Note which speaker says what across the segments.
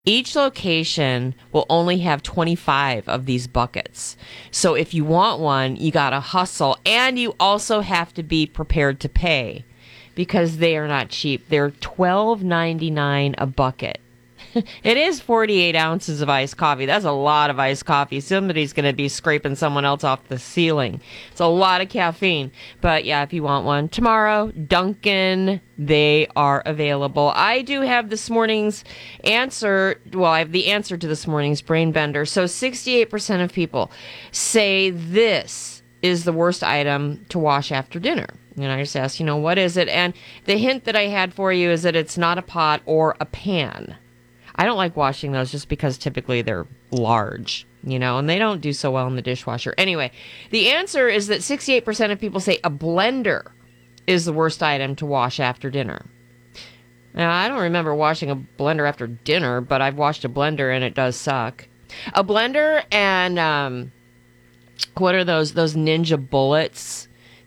Speaker 1: Each location will only have 25 of these buckets. So if you want one, you got to hustle. And you also have to be prepared to pay because they are not cheap. They're $12.99 a bucket. It is 48 ounces of iced coffee. That's a lot of iced coffee. Somebody's going to be scraping someone else off the ceiling. It's a lot of caffeine. But yeah, if you want one tomorrow, Dunkin', they are available. I do have this morning's answer. Well, I have the answer to this morning's brain bender. So 68% of people say this is the worst item to wash after dinner. And I just asked, what is it? And the hint that I had for you is that it's not a pot or a pan. I don't like washing those just because typically they're large, and they don't do so well in the dishwasher. Anyway, the answer is that 68% of people say a blender is the worst item to wash after dinner. Now, I don't remember washing a blender after dinner, but I've washed a blender and it does suck. A blender and what are those Ninja bullets?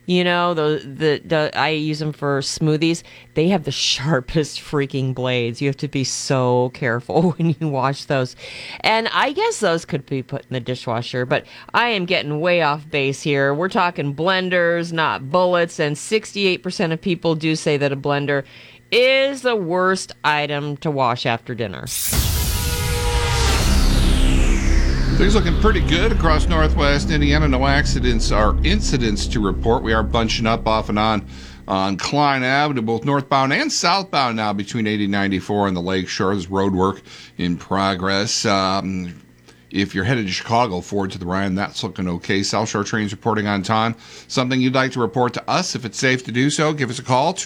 Speaker 1: I use them for smoothies. They have the sharpest freaking blades. You have to be so careful when you wash those. And I guess those could be put in the dishwasher, but I am getting way off base here. We're talking blenders, not bullets, and 68% of people do say that a blender is the worst item to wash after dinner.
Speaker 2: Things looking pretty good across northwest Indiana. No accidents or incidents to report. We are bunching up off and on Klein Avenue, both northbound and southbound now between 80 and 94 on the Lake Shore. There's road work in progress. If you're headed to Chicago, forward to the Ryan, that's looking okay. South Shore trains reporting on time. Something you'd like to report to us, if it's safe to do so, give us a call,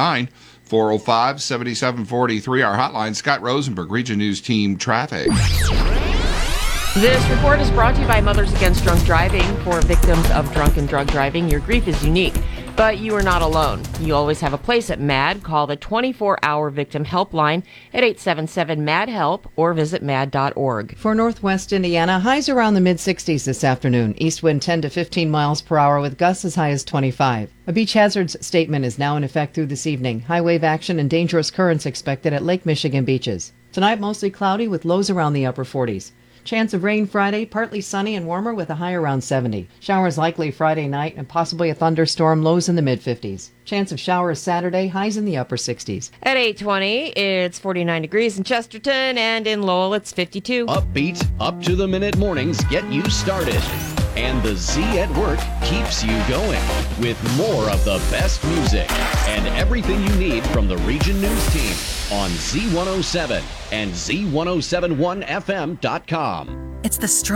Speaker 2: 219-405-7743. Our hotline, Scott Rosenberg, Region News Team Traffic.
Speaker 1: This report is brought to you by Mothers Against Drunk Driving. For victims of drunk and drug driving, your grief is unique, but you are not alone. You always have a place at MAD. Call the 24-hour victim helpline at 877-MAD-HELP or visit mad.org.
Speaker 3: For northwest Indiana, highs around the mid-60s this afternoon. East wind 10 to 15 miles per hour with gusts as high as 25. A beach hazards statement is now in effect through this evening. High wave action and dangerous currents expected at Lake Michigan beaches. Tonight, mostly cloudy with lows around the upper 40s. Chance of rain Friday, partly sunny and warmer with a high around 70. Showers likely Friday night and possibly a thunderstorm, lows in the mid-50s. Chance of showers Saturday, highs in the upper 60s.
Speaker 1: At 8:20, it's 49 degrees in Chesterton, and in Lowell, it's 52.
Speaker 4: Upbeat, up-to-the-minute mornings get you started. And the Z at Work keeps you going with more of the best music and everything you need from the Region News team on Z107 and Z1071FM.com.
Speaker 5: It's the